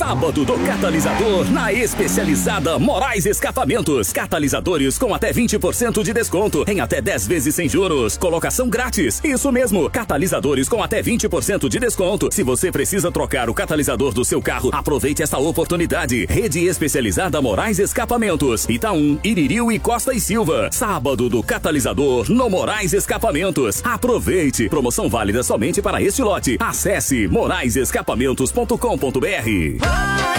Sábado do Catalisador na Especializada Moraes Escapamentos. Catalisadores com até 20% de desconto em até 10 vezes sem juros. Colocação grátis. Isso mesmo, catalisadores com até 20% de desconto. Se você precisa trocar o catalisador do seu carro, aproveite esta oportunidade. Rede Especializada Moraes Escapamentos. Itaú, Iririu e Costa e Silva. Sábado do Catalisador no Moraes Escapamentos. Aproveite. Promoção válida somente para este lote. Acesse moraesescapamentos.com.br.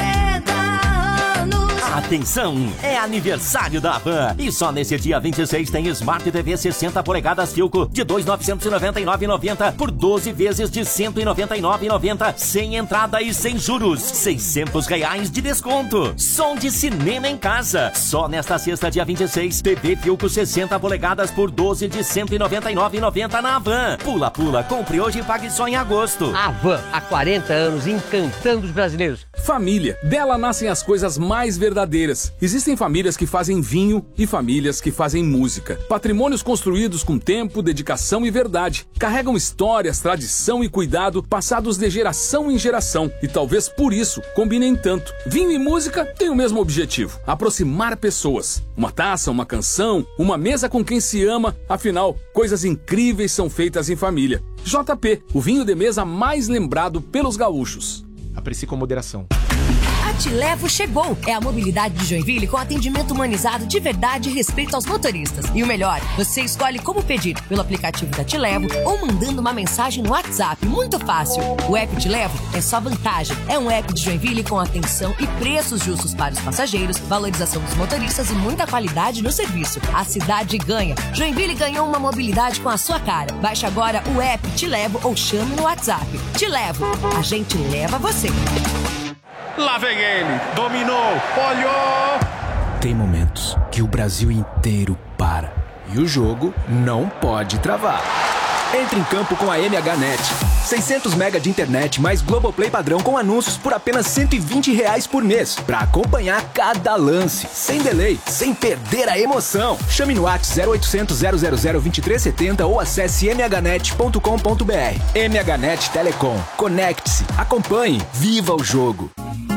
Atenção, é aniversário da Havan. E só nesse dia 26 tem Smart TV 60 polegadas Philco de 2.999,90 por 12 vezes de 199,90, sem entrada e sem juros. R$600 de desconto. Som de cinema em casa. Só nesta sexta, dia 26, TV Philco 60 polegadas por 12 de 199,90 na Havan. Pula, pula, compre hoje e pague só em agosto. Havan, há 40 anos encantando os brasileiros. Família. Dela nascem as coisas mais verdadeiras. Existem famílias que fazem vinho e famílias que fazem música. Patrimônios construídos com tempo, dedicação e verdade. Carregam histórias, tradição e cuidado passados de geração em geração. E talvez por isso combinem tanto. Vinho e música têm o mesmo objetivo: aproximar pessoas. Uma taça, uma canção, uma mesa com quem se ama. Afinal, coisas incríveis são feitas em família. JP, o vinho de mesa mais lembrado pelos gaúchos. Aprecie com moderação. A Te Levo chegou. É a mobilidade de Joinville com atendimento humanizado de verdade e respeito aos motoristas. E o melhor, você escolhe como pedir pelo aplicativo da Te Levo ou mandando uma mensagem no WhatsApp. Muito fácil. O app Te Levo é só vantagem. É um app de Joinville com atenção e preços justos para os passageiros, valorização dos motoristas e muita qualidade no serviço. A cidade ganha. Joinville ganhou uma mobilidade com a sua cara. Baixe agora o app Te Levo ou chame no WhatsApp. Te Levo. A gente leva você. Lá vem ele, dominou, olhou. Tem momentos que o Brasil inteiro para e o jogo não pode travar. Entre em campo com a MHNet. 600 mega de internet mais Globoplay padrão com anúncios por apenas R$120 por mês. Pra acompanhar cada lance, sem delay, sem perder a emoção. Chame no WhatsApp 0800 000 2370 ou acesse mhnet.com.br. MHNet Telecom. Conecte-se, acompanhe, viva o jogo.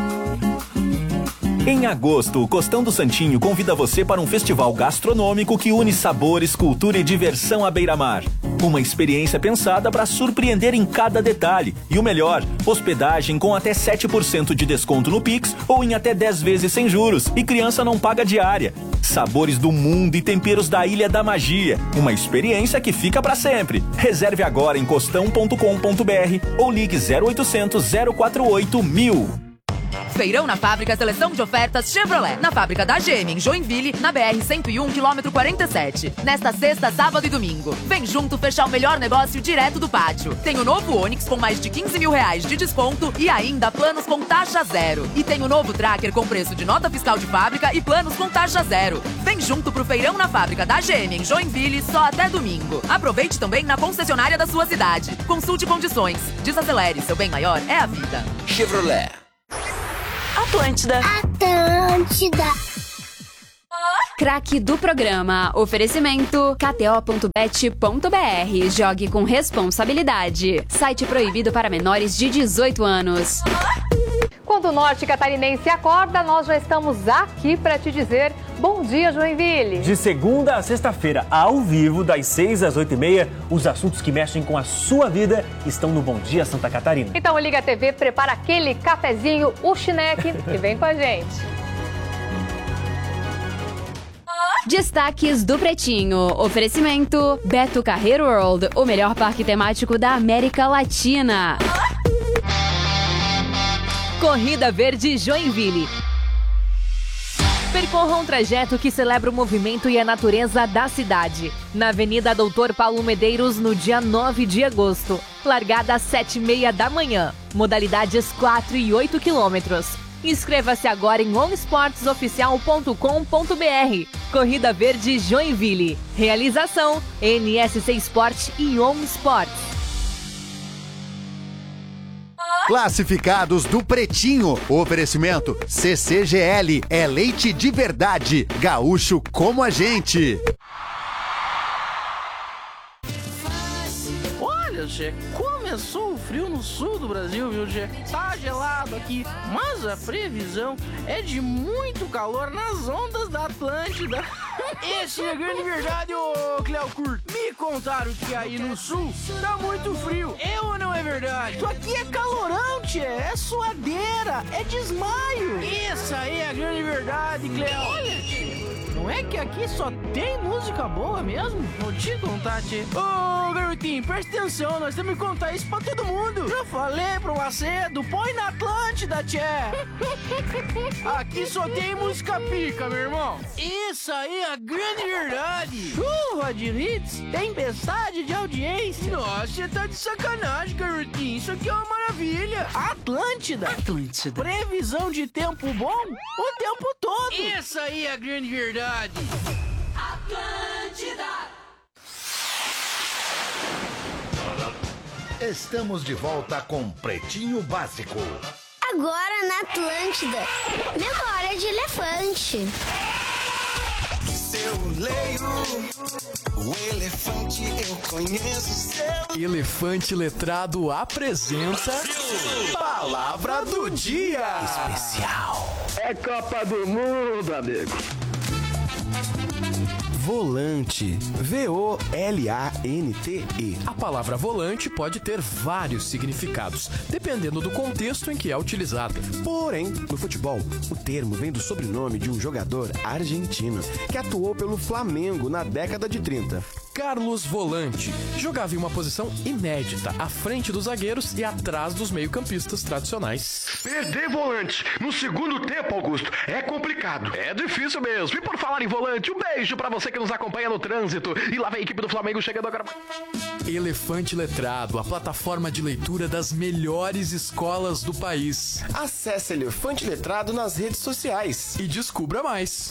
Em agosto, o Costão do Santinho convida você para um festival gastronômico que une sabores, cultura e diversão à beira-mar. Uma experiência pensada para surpreender em cada detalhe. E o melhor, hospedagem com até 7% de desconto no Pix ou em até 10 vezes sem juros. E criança não paga diária. Sabores do mundo e temperos da Ilha da Magia. Uma experiência que fica para sempre. Reserve agora em costão.com.br ou ligue 0800 048 1000. Feirão na Fábrica, seleção de ofertas Chevrolet. Na fábrica da GM, em Joinville, na BR-101, quilômetro 47. Nesta sexta, sábado e domingo. Vem junto fechar o melhor negócio direto do pátio. Tem o novo Onix com mais de R$15 mil de desconto e ainda planos com taxa zero. E tem o novo Tracker com preço de nota fiscal de fábrica e planos com taxa zero. Vem junto pro Feirão na Fábrica da GM, em Joinville, só até domingo. Aproveite também na concessionária da sua cidade. Consulte condições. Desacelere, seu bem maior é a vida. Chevrolet. Atlântida. Craque do programa. Oferecimento kto.bet.br. Jogue com responsabilidade. Site proibido para menores de 18 anos. Quando o norte catarinense acorda, nós já estamos aqui para te dizer bom dia, Joinville. De segunda a sexta-feira, ao vivo, das 6 às 8h30, os assuntos que mexem com a sua vida estão no Bom Dia Santa Catarina. Então liga a TV, prepara aquele cafezinho, o chineque e vem com a gente. Destaques do Pretinho. Oferecimento Beto Carreiro World, o melhor parque temático da América Latina. Corrida Verde Joinville. Percorra um trajeto que celebra o movimento e a natureza da cidade. Na Avenida Doutor Paulo Medeiros, no dia 9 de agosto. Largada às 7h30 da manhã. Modalidades 4 e 8 quilômetros. Inscreva-se agora em onsportesoficial.com.br. Corrida Verde Joinville. Realização NSC Sport e On Sports. Classificados do Pretinho. Oferecimento CCGL. É leite de verdade. Gaúcho como a gente. Olha, Gê, como começou o frio no sul do Brasil, viu, Tchê? Tá gelado aqui, mas a previsão é de muito calor nas ondas da Atlântida. Essa é a grande verdade, ô Cleo Curto. Me contaram que aí no sul tá muito frio. É ou não é verdade? Isso aqui é calorão, tchê. É suadeira. É desmaio. Essa aí é a grande verdade, Cleo. Olha, tchê. Não é que aqui só tem música boa mesmo? Vou te contar, tchê. Ô, garotinho, presta atenção. Nós temos que contar isso pra todo mundo. Já falei pro Macedo. Põe na Atlântida, tchê. Aqui só tem música pica, meu irmão. Isso aí é a grande verdade. Chuva de hits, tempestade de audiência. Nossa, você tá de sacanagem, garotinho. Isso aqui é uma maravilha. Atlântida. Previsão de tempo bom o tempo todo. Isso aí é a grande verdade. Atlântida. Estamos de volta com Pretinho Básico. Agora na Atlântida, memória de elefante. Eu leio o elefante, eu conheço seu. Elefante Letrado apresenta Palavra do Dia Especial. É Copa do Mundo, amigo. Volante. V-O-L-A-N-T-E. A palavra volante pode ter vários significados, dependendo do contexto em que é utilizada. Porém, no futebol, o termo vem do sobrenome de um jogador argentino que atuou pelo Flamengo na década de 30. Carlos Volante. Jogava em uma posição inédita, à frente dos zagueiros e atrás dos meio-campistas tradicionais. Perder volante no segundo tempo, Augusto, é complicado. É difícil mesmo. E por falar em volante, um beijo pra você que nos acompanha no trânsito. E lá vem a equipe do Flamengo chegando agora. Elefante Letrado, a plataforma de leitura das melhores escolas do país. Acesse Elefante Letrado nas redes sociais e descubra mais.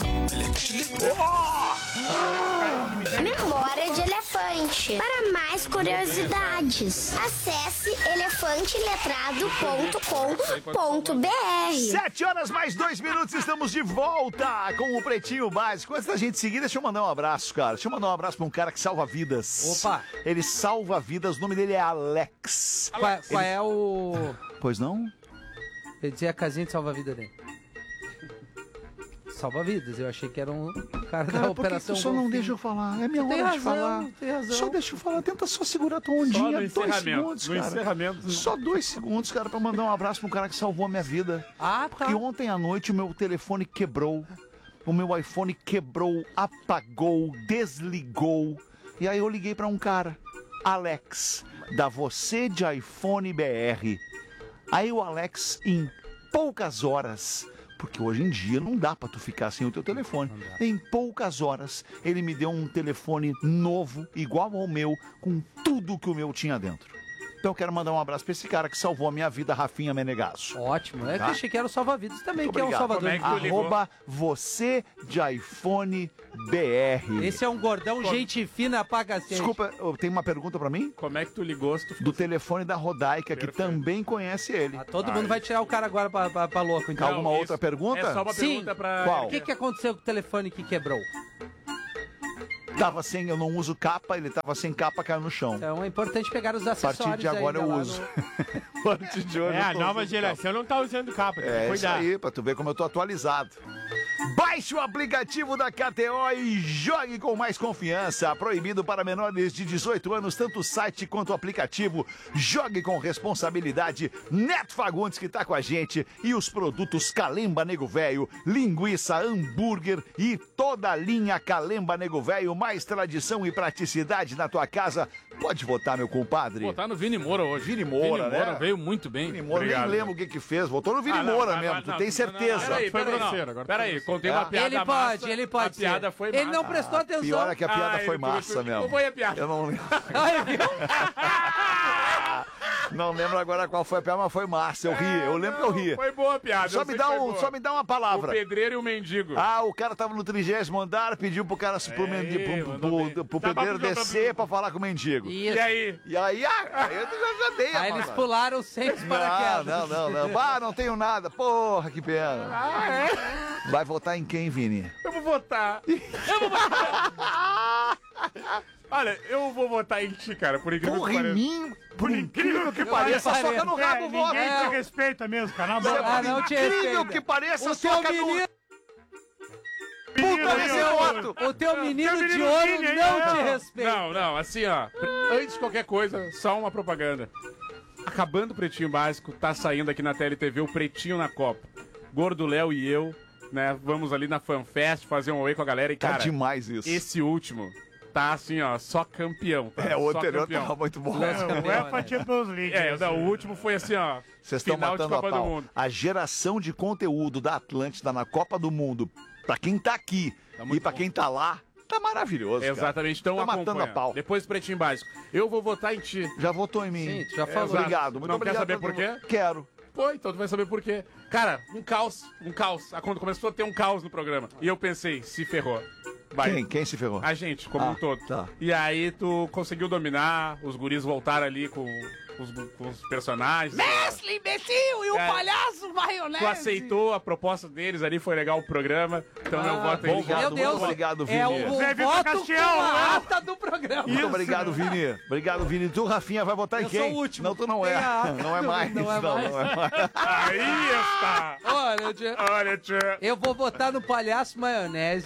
Memória de elefante. Para mais curiosidades, acesse elefanteletrado.com.br. 7 horas mais 2 minutos, estamos de volta com o Pretinho Básico. Antes da gente seguir, deixa eu mandar um abraço, cara. Deixa eu mandar um abraço pra um cara que salva vidas. Opa! Ele salva vidas, o nome dele é Alex. Qual é o... Pois não? Eu dizia a casinha de salva-vida dele. Salva-vidas, eu achei que era um cara da operação. Só não deixa eu falar, é minha hora de falar. Tem razão. Só deixa eu falar, tenta só segurar a tua ondinha. 2 segundos, cara. Encerramento. Só 2 segundos, cara, pra mandar um abraço pra um cara que salvou a minha vida. Ah, tá. Porque ontem à noite o meu telefone quebrou, o meu iPhone quebrou, apagou, desligou. E aí eu liguei pra um cara, Alex, da Você de iPhone BR. Aí o Alex, em poucas horas... Porque hoje em dia não dá pra tu ficar sem o teu telefone. Em poucas horas, ele me deu um telefone novo, igual ao meu, com tudo que o meu tinha dentro. Então eu quero mandar um abraço pra esse cara que salvou a minha vida, Rafinha Menegasso. Ótimo, que eu achei que era o salva-vidas também, muito que obrigado. é um salvador. Arroba Você de iPhone BR. Esse é um gordão, gente fina, apaga assim. Desculpa, tem uma pergunta pra mim? Como é que tu ligou? Do telefone da Rodaica, que também conhece ele. Todo mundo vai tirar o cara agora pra louco, então. Alguma outra pergunta? É só uma Sim. pergunta pra... Qual? O que aconteceu com o telefone que quebrou? Tava sem, eu não uso capa, ele tava sem capa, caiu no chão. Então é importante pegar os A acessórios. partir de agora eu uso. A partir de hoje a nova geração não tá usando capa, tem que É isso cuidar. aí, pra tu ver como eu tô atualizado. Baixe o aplicativo da KTO e jogue com mais confiança. Proibido para menores de 18 anos, tanto o site quanto o aplicativo. Jogue com responsabilidade. Neto Fagundes que tá com a gente. E os produtos Calemba Nego Velho, linguiça, hambúrguer e toda a linha Calemba Nego Velho. Mais tradição e praticidade na tua casa. Pode votar, meu compadre. Votar no Vini Moura hoje. Vini Moura, né? Veio muito bem. Vini Moura, nem lembro o que fez. Votou no Vini Moura mesmo, tu tem certeza. Peraí, contei uma piada Ele pode A piada foi Ele massa. não prestou atenção. Pior é que a piada foi massa mesmo. Qual foi a piada? Eu não lembro. Não lembro agora qual foi a piada, mas foi massa. Eu ri, eu lembro que eu ri. Foi boa a piada. Só me dá uma palavra. O pedreiro e o mendigo. Ah, o cara tava no 30º andar, pediu pro cara pro pedreiro descer pra falar com o mendigo. E aí? E aí, eu já dei. Aí eles pularam sem os paraquedas. Não. Ah, não tenho nada. Porra, que pena. Vai votar em quem, Vini? Eu vou votar. Olha, eu vou votar em ti, cara, por incrível Porra, que em pareça. mim? Por incrível que pareça, só que eu não rabo o voto. Ninguém te respeita mesmo, cara. Não te Incrível respeita. que pareça, O só teu que eu não... menino... Puta desse voto! O teu menino de menino ouro Vini aí, não ó. te respeita. Não, assim, ó. Antes de qualquer coisa, só uma propaganda. Acabando o Pretinho Básico, tá saindo aqui na TLTV o Pretinho na Copa. Gordo Léo e eu, né, vamos ali na FanFest fazer um away com a galera e, Tá cara, demais isso. esse último tá assim, ó, só campeão. Tá? O Só anterior campeão. tava muito bom. O UEFA Champions League. O último foi assim, ó. Vocês estão final de matando a Copa do pau. Mundo. A geração de conteúdo da Atlântida na Copa do Mundo, pra quem tá aqui e pra quem tá lá, tá maravilhoso, cara. Exatamente, então tá acompanha. matando a pau. Depois do Pretinho Básico. Eu vou votar em ti. Já votou em mim. Sim, tu já falou. Obrigado, muito Não obrigado. quer saber por quê? Quero. Pô, então tu vai saber por quê. Cara, um caos. Quando começou a ter um caos no programa. E eu pensei, se ferrou. Vai. Quem se ferrou? A gente, como um todo. Tá. E aí tu conseguiu dominar, os guris voltaram ali com os personagens. Mestre, imbecil e o É. palhaço maionese. Tu aceitou a proposta deles ali, foi legal o programa. Então meu voto é bom, obrigado. Meu Deus, muito obrigado, Vini. é o Zé Vitor voto Castiel, com a né? ata do programa. Muito obrigado, Vini. Obrigado, Vini. Tu, Rafinha, vai votar em Eu quem? sou o último. Não, tu não é. Tem a ata. Não é mais. Não é mais. Não é mais. Aí está. Olha, tia. eu vou votar no palhaço maionese.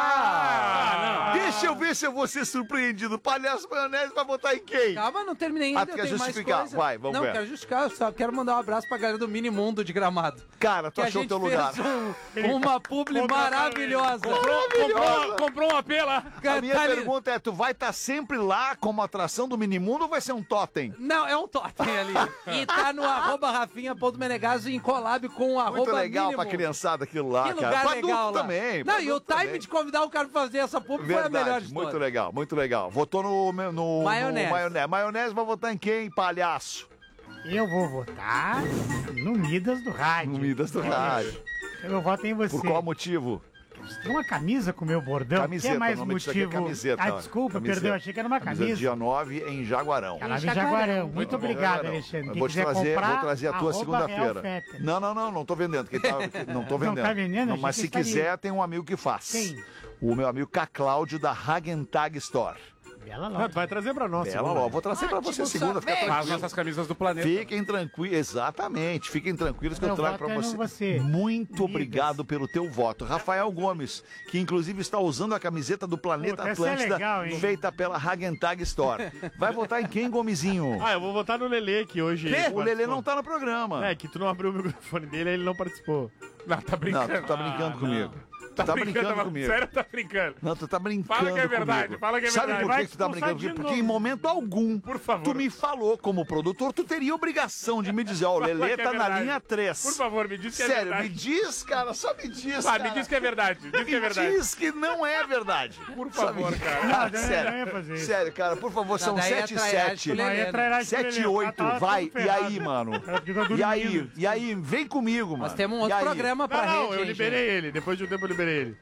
Tá. Deixa eu ver se eu vou ser surpreendido. Palhaço maionese vai votar em quem? Calma, não terminei ainda, tu eu quer tenho mais justificar? coisa. Vai, vamos não, ver. Não, quero justificar, eu só quero mandar um abraço pra galera do Mini Mundo de Gramado. Cara, tu que achou a o teu gente lugar. fez uma publi maravilhosa. Comprou uma pela. A minha pergunta é, tu vai estar sempre lá como atração do Minimundo ou vai ser um totem? Não, é um totem ali. E tá no @rafinha.menegaso em collab com o Muito legal mínimo. pra criançada aquilo lá, Que cara. lugar Pra legal adulto lá. também. Não, pra e o adulto time também. de convidar o cara pra fazer essa publi foi a melhor Verdade, história. muito legal, muito legal. Votou no Maionese. maionese. Maionese vai votar em quem, palhaço? Eu vou votar no Midas do Rádio. No Midas do Rádio. Eu voto em você. Por qual motivo? Tem uma camisa com o meu bordão. Camiseta, que é mais o nome disso aqui é motivo? camiseta. Desculpa, Camiseta. perdão, achei que era uma camisa. Dia 9 em Jaguarão. Ela vem em Jaguarão. Muito obrigado, Jaguarão. Alexandre. Eu Quem vou te quiser trazer, comprar, vou trazer a tua @Real segunda-feira. Fetter. Não tô vendendo. Não tô vendendo. tá vendendo? Não, Achei mas que se estaria. quiser, tem um amigo que faz. Quem? O meu amigo Cláudio da Hagentag Store. Bela loja. Vai trazer pra nós. Bela loja. Vou trazer pra você segunda, fica As tranquilo. nossas camisas do planeta. Fiquem tranquilos, exatamente. Fiquem tranquilos que eu Meu trago voto pra é no você. você. Muito obrigado pelo teu voto. Rafael Gomes, que inclusive está usando a camiseta do Planeta Puta, essa é Atlântida, legal, hein? feita pela Hagentag Store. Vai votar em quem, Gomezinho? Eu vou votar no Lelê, que hoje... O Lelê não tá no programa. É, que tu não abriu o microfone dele, ele não participou. Não, tá brincando. Não, tu tá brincando comigo. Tu tá brincando mas comigo. Sério, tá brincando. Não, tu tá brincando Fala que é verdade, comigo. fala que é Sabe verdade. por Vai que tu tá expulsar brincando de comigo? Porque em novo. momento algum, Por favor. tu me falou como produtor, tu teria obrigação de me dizer, ó, o Fala Lelê que é tá na verdade. linha 3. Por favor, me diz que é Sério, verdade. me diz, cara, só me diz, Ah, cara. me diz que é verdade. Diz que é verdade. Diz que não é verdade. Por Só favor, me- cara. Não, não sério, ia fazer isso. sério, cara, por favor, são daí é 7 e trairagem 7. com o Lelê, Aí é trairagem com o 7 e Lelê. 8, Tá vai. todo E aí, ferrado. mano? Ela fica E aí, dormindo. e aí, vem comigo, mano. Nós temos um E outro aí? programa pra Não, rede, eu hein, liberei gente? ele. Depois de um tempo eu liberei ele.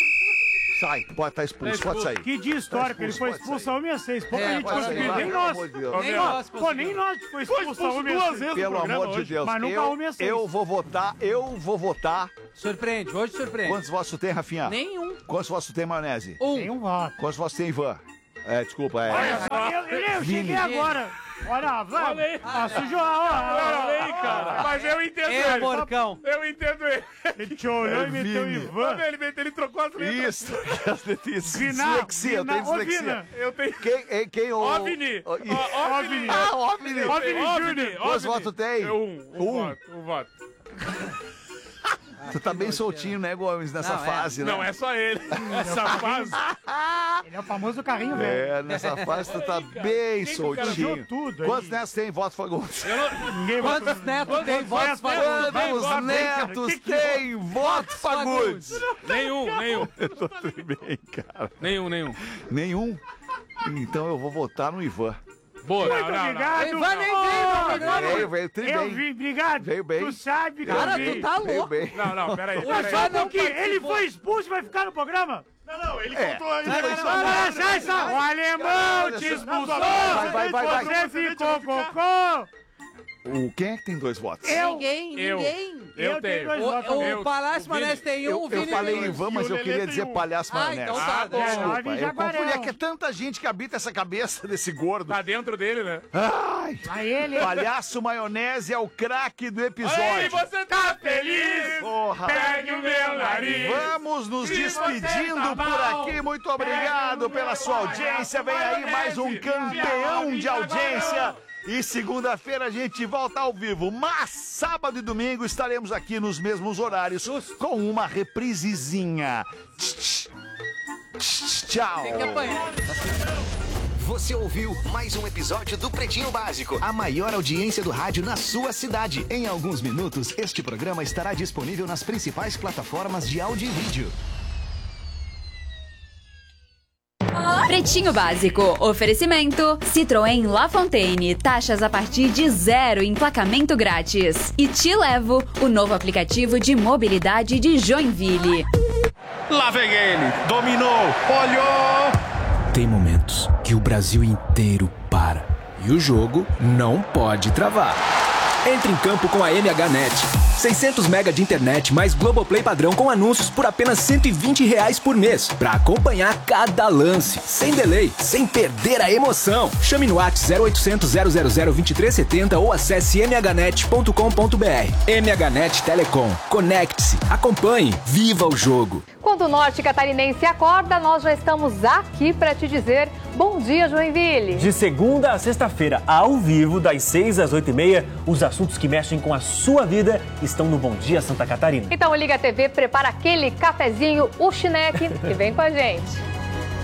Sai, pode estar expulso, pode sair. Que dia histórico, ele foi expulso a 1 e a 6. Pouca gente pode conseguiu, sair, nem pelo nós. amor de Deus. Nem Meu. nós. Pô, nem nós que foi expulso a 1 e a 6. Pelo amor de Deus. Mas nunca 1 e a 6. Eu vou votar. Surpreende, hoje surpreende. Quantos votos tu tem, Rafinha? Nenhum. Quantos votos tu tem, Maionese? Tem um voto. Quantos votos tem, Ivan? Desculpa, Olha só, eu Vini. cheguei agora. Olha, vai. Olha aí. Sujou a Olha aí, cara. Mas eu entendo É, ele. porcão. Eu entendo ele. Ele te olhou e meteu o Vini. Ivan. Ele trocou as letras. Isso, as letras. Vina, Dislexia, eu tenho Vina, ô, dislexia. Vina. Eu tenho... Quem o... OVNI. OVNI. OVNI. Ah, OVNI. OVNI. Quantos votos tem? Um voto. Tu tá bem soltinho, né, Gomes, nessa Não, fase, né? Não é só ele. Essa fase. Ele é o famoso carrinho velho. Nessa fase tu tá bem Quem soltinho. jogou tudo aí? Quantos netos tem? Voto Fagundes. Ninguém Quantos netos tem votos Fagundes? Quantos netos tem? Voto Fagundes. Nenhum. Eu tô tudo bem, cara. Nenhum. Nenhum? Então eu vou votar no Ivan. Boa. Muito obrigado. Ivan nem veio no programa. Veio tudo Eu bem. vi, obrigado. Veio bem. Tu sabe que Cara, eu vi. tu tá Veio louco. bem. Não, peraí. Mas só um pouquinho, ele foi expulso e vai ficar no programa? Não, ele É. contou aí. O alemão te expulsou. Vai. Você ficou cocô. Quem é que tem 2 votos? Eu. Ninguém. Eu tenho. dois votos também. O Palhaço Manés tem um, o Vini Eu falei tem Ivan, mas eu queria dizer Palhaço Maionese. então tá. Desculpa, eu Jaguarão. confundi. É que é tanta gente que habita essa cabeça desse gordo. Tá dentro dele, né? Ai, Vai ele. Palhaço Maionese é o craque do episódio. Ei, você tá feliz? Porra. Pegue o meu nariz. Vamos nos Se despedindo você tá por mal, aqui. Muito obrigado pela sua audiência. Vem aí mais um campeão de audiência. E segunda-feira a gente volta ao vivo. Mas sábado e domingo estaremos aqui nos mesmos horários com uma reprisezinha. Tchau. Tem que apanhar. Você ouviu mais um episódio do Pretinho Básico, a maior audiência do rádio na sua cidade. Em alguns minutos, este programa estará disponível nas principais plataformas de áudio e vídeo. Pretinho Básico. Oferecimento Citroën La Fontaine. Taxas a partir de 0, emplacamento grátis. E Te Levo, o novo aplicativo de mobilidade de Joinville. Lá vem ele, dominou, olhou. Tem momentos que o Brasil inteiro para e o jogo não pode travar. Entre em campo com a MHNet. 600 mega de internet mais Globoplay padrão com anúncios por apenas R$120 por mês. Pra acompanhar cada lance, sem delay, sem perder a emoção. Chame no WhatsApp 0800 000 2370 ou acesse mhnet.com.br. MHNet Telecom. Conecte-se, acompanhe, viva o jogo. Quando o norte catarinense acorda, nós já estamos aqui para te dizer bom dia, Joinville. De segunda a sexta-feira, ao vivo, das 6 às 8h30, os assuntos que mexem com a sua vida estão no Bom Dia Santa Catarina. Então liga a TV, prepara aquele cafezinho, o chineque e vem com a gente.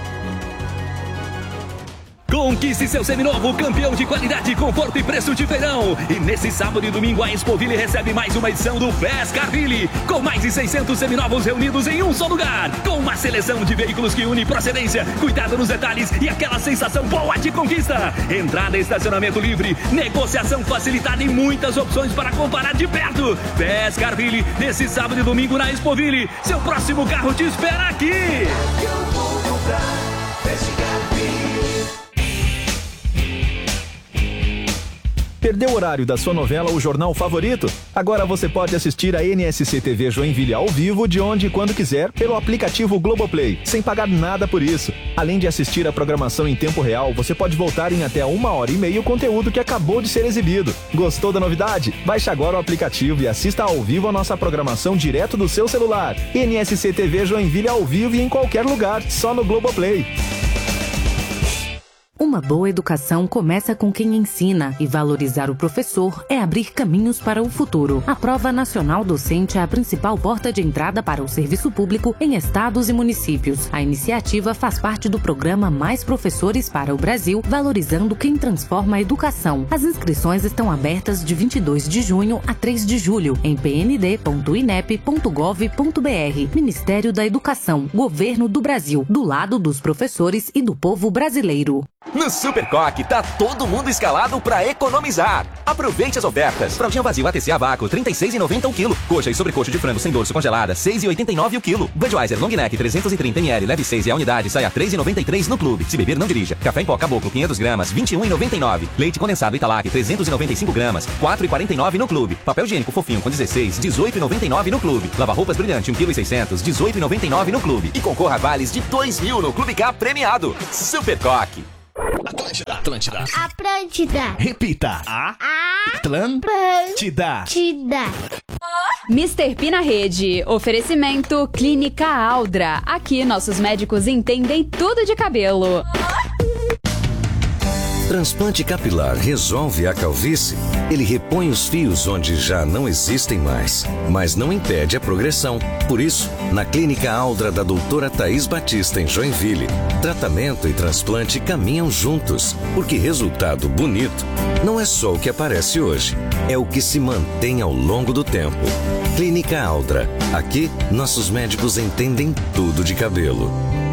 Conquiste seu seminovo, campeão de qualidade, conforto e preço de verão. E nesse sábado e domingo a Expoville recebe mais uma edição do Pescarville, com mais de 600 seminovos reunidos em um só lugar, com uma seleção de veículos que une procedência, cuidado nos detalhes e aquela sensação boa de conquista. Entrada e estacionamento livre, negociação facilitada e muitas opções para comparar de perto. Pescarville, nesse sábado e domingo na Expoville. Seu próximo carro te espera aqui. Eu vou comprar Pescarville. Perdeu o horário da sua novela ou jornal favorito? Agora você pode assistir a NSC TV Joinville ao vivo de onde e quando quiser pelo aplicativo Globoplay, sem pagar nada por isso. Além de assistir a programação em tempo real, você pode voltar em até 1h30 o conteúdo que acabou de ser exibido. Gostou da novidade? Baixe agora o aplicativo e assista ao vivo a nossa programação direto do seu celular. NSC TV Joinville ao vivo e em qualquer lugar, só no Globoplay. Uma boa educação começa com quem ensina e valorizar o professor é abrir caminhos para o futuro. A Prova Nacional Docente é a principal porta de entrada para o serviço público em estados e municípios. A iniciativa faz parte do programa Mais Professores para o Brasil, valorizando quem transforma a educação. As inscrições estão abertas de 22 de junho a 3 de julho em pnd.inep.gov.br. Ministério da Educação, Governo do Brasil, do lado dos professores e do povo brasileiro. No Supercoque, tá todo mundo escalado pra economizar. Aproveite as ofertas. Fraldinha vazio ATC a vácuo, R$ 36,90 o quilo. Coxa e sobrecoxa de frango sem dorso congelada, R$ 6,89 o quilo. Budweiser Long Neck 330 ml, leve 6 e a unidade sai a R$ 3,93 no clube. Se beber, não dirija. Café em pó Caboclo 500 gramas, R$ 21,99. Leite condensado Italac 395 gramas, R$ 4,49 no clube. Papel higiênico fofinho com 16, R$ 18,99 no clube. Lava-roupas brilhante 1,6 kg, R$ 18,99 no clube. E concorra a vales de 2.000 no Clube K premiado. Supercoque. Atlântida. Atlântida. Repita. Atlântida. Mr. P na rede. Oferecimento Clínica Aldra. Aqui nossos médicos entendem tudo de cabelo. Transplante capilar resolve a calvície? Ele repõe os fios onde já não existem mais, mas não impede a progressão. Por isso, na Clínica Aldra da doutora Thaís Batista em Joinville, tratamento e transplante caminham juntos, porque resultado bonito não é só o que aparece hoje, é o que se mantém ao longo do tempo. Clínica Aldra. Aqui, nossos médicos entendem tudo de cabelo.